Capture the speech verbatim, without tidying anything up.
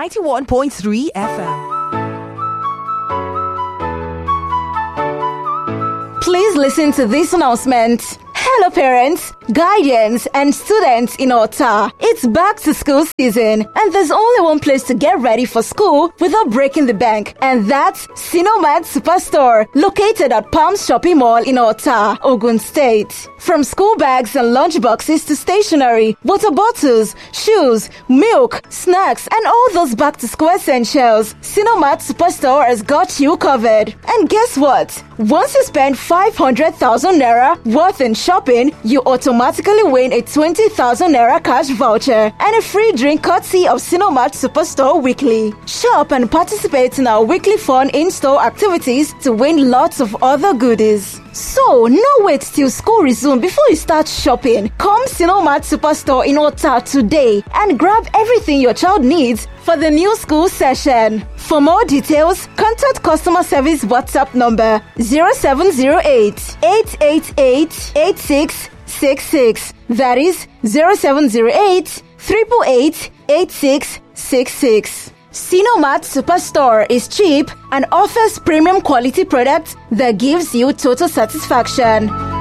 ninety-one point three F M. Please listen to this announcement. Hello parents, guardians and students in Ota. It's back to school season and there's only one place to get ready for school without breaking the bank, and that's Sinomat Superstore, located at Palms Shopping Mall in Ota, Ogun State. From school bags and lunch boxes to stationery, water bottles, shoes, milk, snacks and all those back to school essentials, Sinomat Superstore has got you covered. And guess what? Once you spend five hundred thousand naira worth in shopping, you automatically win a twenty thousand naira cash voucher and a free drink courtesy of Sinomat Superstore weekly. Shop and participate in our weekly fun in-store activities to win lots of other goodies. So, no wait till school resumes before you start shopping. Come Sinomat Superstore in Ota today and grab everything your child needs for the new school session. For more details, contact customer service WhatsApp number zero seven zero eight, eight eight eight, eight six six six. That is zero seven zero eight, eight eight eight, eight six six six. Sinomat Superstore is cheap and offers premium quality products that gives you total satisfaction.